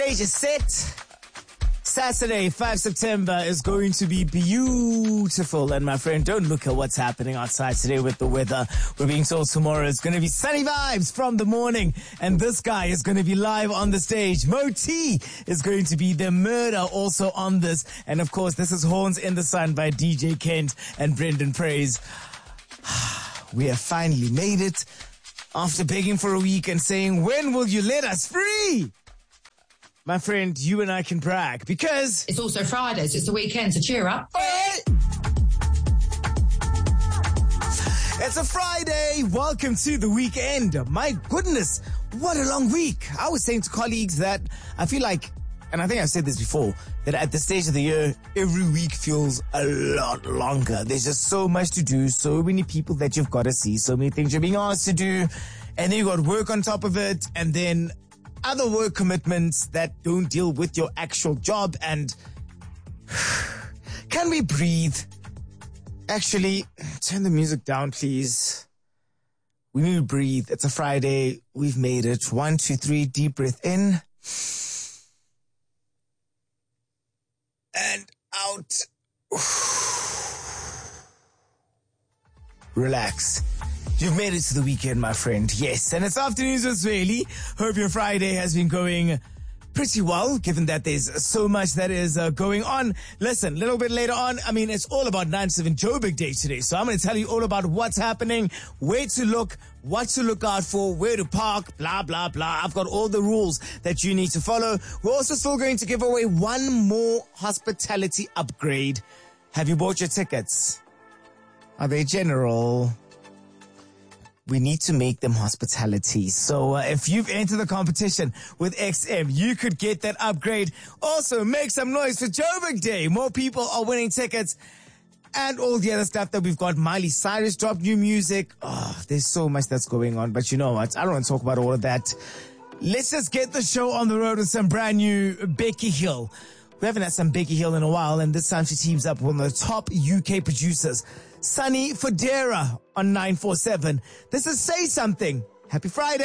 Stage is set. Saturday, 5 September is going to be beautiful. And my friend, don't look at what's happening outside today with the weather. We're being told tomorrow is going to be sunny vibes from the morning. And this guy is going to be live on the stage. Mo T is going to be the murder also on this. And of course, this is Horns in the Sun by DJ Kent and Brendan Praise. We have finally made it after begging for a week and saying, when will you let us free? My friend, you and I can brag because it's also Friday, so it's the weekend, so cheer up. Hey! It's a Friday. Welcome to the weekend. My goodness, what a long week. I was saying to colleagues that I feel like, and I think I've said this before, that at this stage of the year, every week feels a lot longer. There's just so much to do, so many people that you've got to see, so many things you're being asked to do, and then you got work on top of it, and then other work commitments that don't deal with your actual job. And can we breathe? Actually, turn the music down, please. We need to breathe. It's a Friday. We've made it. 1, 2, 3, deep breath in. And out. Relax. You've made it to the weekend, my friend. Yes, and it's afternoons with Swaley. Hope your Friday has been going pretty well, given that there's so much that is going on. Listen, a little bit later on, it's all about 9/7 Joburg Day today. So I'm going to tell you all about what's happening, where to look, what to look out for, where to park, blah, blah, blah. I've got all the rules that you need to follow. We're also still going to give away one more hospitality upgrade. Have you bought your tickets? Are they general? We need to make them hospitality. So if you've entered the competition with XM, you could get that upgrade. Also, make some noise for Joburg Day. More people are winning tickets and all the other stuff that we've got. Miley Cyrus dropped new music. Oh, there's so much that's going on. But you know what? I don't want to talk about all of that. Let's just get the show on the road with some brand new Becky Hill. We haven't had some Becky Hill in a while, and this time she teams up with one of the top UK producers, Sunny Fodera, on 947. This is Say Something. Happy Friday.